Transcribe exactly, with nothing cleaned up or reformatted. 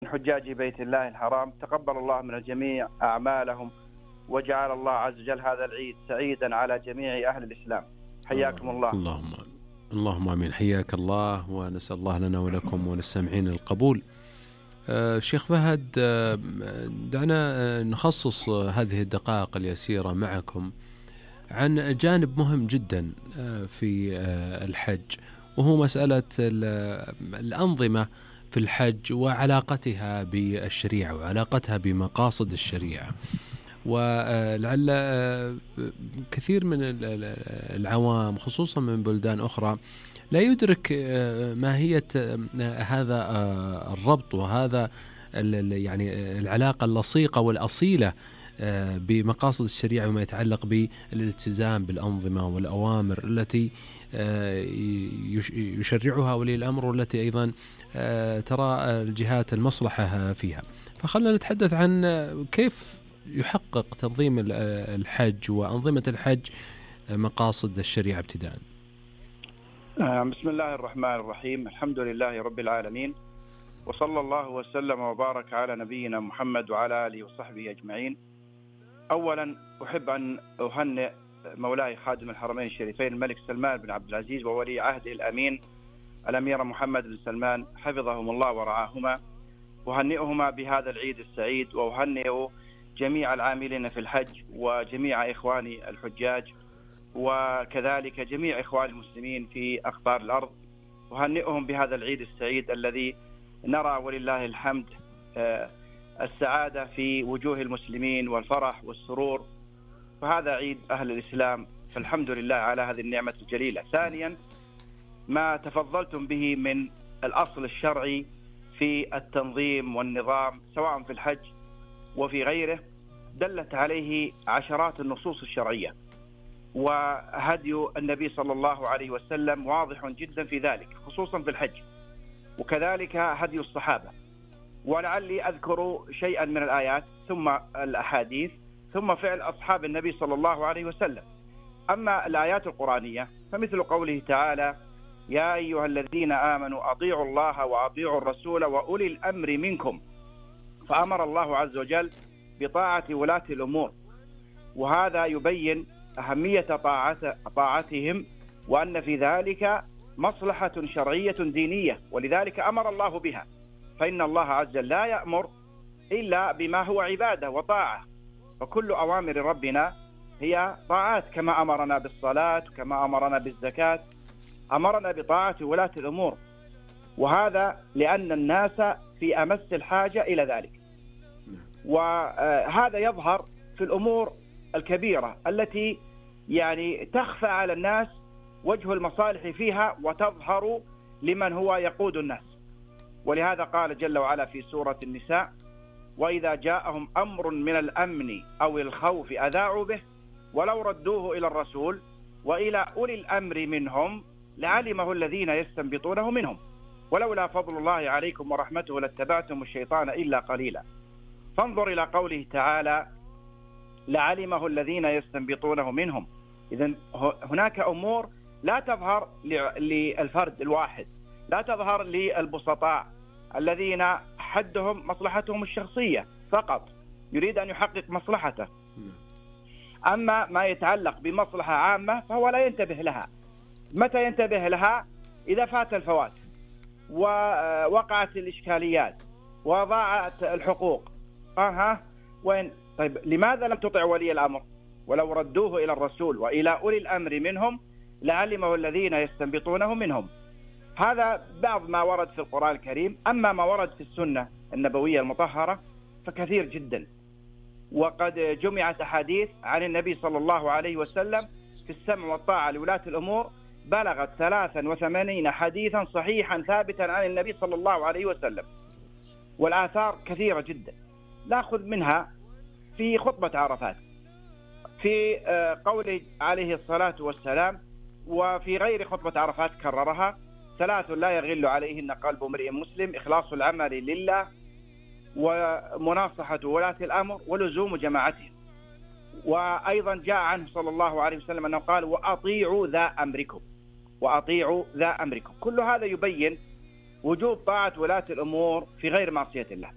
حجاج بيت الله الحرام. تقبل الله من الجميع أعمالهم، وجعل الله عز وجل هذا العيد سعيدا على جميع أهل الإسلام. حياكم الله. اللهم اللهم آمين. حياك الله، ونسأل الله لنا ولكم وللسامعين القبول. آه شيخ فهد، آه دعنا آه نخصص آه هذه الدقائق اليسيرة معكم عن جانب مهم جدا آه في آه الحج، وهو مسألة الأنظمة في الحج وعلاقتها بالشريعة وعلاقتها بمقاصد الشريعة. ولعل كثير من العوام خصوصا من بلدان أخرى لا يدرك ماهية هذا الربط وهذا يعني العلاقة اللصيقة والأصيلة بمقاصد الشريعة وما يتعلق بالالتزام بالأنظمة والأوامر التي يشرعها ولي الأمر، والتي أيضا ترى الجهات المصلحة فيها. فخلنا نتحدث عن كيف يحقق تنظيم الحج وأنظمة الحج مقاصد الشريعة ابتداء. بسم الله الرحمن الرحيم. الحمد لله رب العالمين، وصلى الله وسلم وبارك على نبينا محمد وعلى آله وصحبه أجمعين. أولا أحب أن أهنئ مولاي خادم الحرمين الشريفين الملك سلمان بن عبد العزيز وولي عهده الأمين الأمير محمد بن سلمان حفظهم الله ورعاهما، أهنئهما بهذا العيد السعيد، وأهنئ جميع العاملين في الحج وجميع إخواني الحجاج، وكذلك جميع إخوان المسلمين في أقطار الأرض، أهنئهم بهذا العيد السعيد الذي نرى ولله الحمد السعادة في وجوه المسلمين والفرح والسرور، فهذا عيد أهل الإسلام، فالحمد لله على هذه النعمة الجليلة. ثانيا، ما تفضلتم به من الأصل الشرعي في التنظيم والنظام سواء في الحج وفي غيره دلت عليه عشرات النصوص الشرعية، وهدي النبي صلى الله عليه وسلم واضح جدا في ذلك خصوصا في الحج، وكذلك هدي الصحابة. ولعلي أذكر شيئا من الآيات ثم الأحاديث ثم فعل أصحاب النبي صلى الله عليه وسلم. أما الآيات القرآنية فمثل قوله تعالى: يا أيها الذين آمنوا أطيعوا الله وأطيعوا الرسول وأولي الأمر منكم، فأمر الله عز وجل بطاعة ولاة الأمور، وهذا يبين أهمية طاعتهم وأن في ذلك مصلحة شرعية دينية، ولذلك أمر الله بها، فإن الله عز وجل لا يأمر إلا بما هو عبادة وطاعة، فكل أوامر ربنا هي طاعات، كما أمرنا بالصلاة كما أمرنا بالزكاة، أمرنا بطاعة ولاة الأمور، وهذا لأن الناس في أمس الحاجة إلى ذلك. وهذا يظهر في الأمور الكبيرة التي يعني تخفى على الناس وجه المصالح فيها وتظهر لمن هو يقود الناس. ولهذا قال جل وعلا في سورة النساء: وإذا جاءهم أمر من الأمن أو الخوف أذاعوا به ولو ردوه إلى الرسول وإلى أولي الأمر منهم لعلمه الذين يستنبطونه منهم ولولا فضل الله عليكم ورحمته لاتبعتم الشيطان إلا قليلا. فانظر إلى قوله تعالى: لعلمه الذين يستنبطونه منهم. إذن هناك أمور لا تظهر للفرد الواحد، لا تظهر للبسطاء الذين حدهم مصلحتهم الشخصية فقط، يريد أن يحقق مصلحته. أما ما يتعلق بمصلحة عامة فهو لا ينتبه لها. متى ينتبه لها؟ إذا فات الفوات ووقعت الإشكاليات وضاعت الحقوق. أها وين؟ طيب لماذا لم تطع ولي الأمر؟ ولو ردوه إلى الرسول وإلى أولي الأمر منهم لعلمه الذين يستنبطونه منهم. هذا بعض ما ورد في القرآن الكريم. أما ما ورد في السنة النبوية المطهرة فكثير جدا، وقد جمعت أحاديث عن النبي صلى الله عليه وسلم في السمع والطاعة لولاة الأمور بلغت ثلاثا وثمانين حديثا صحيحا ثابتا عن النبي صلى الله عليه وسلم، والآثار كثيرة جدا. نأخذ منها في خطبة عرفات، في قوله عليه الصلاة والسلام، وفي غير خطبة عرفات كررها: ثلاث لا يغل عليهن قلب امرئ مسلم: إخلاص العمل لله، ومناصحة ولاة الأمر، ولزوم جماعتهم. وأيضا جاء عنه صلى الله عليه وسلم أنه قال: وأطيعوا ذا أمركم، وأطيعوا ذا أمركم. كل هذا يبين وجوب طاعة ولاة الأمور في غير معصية الله.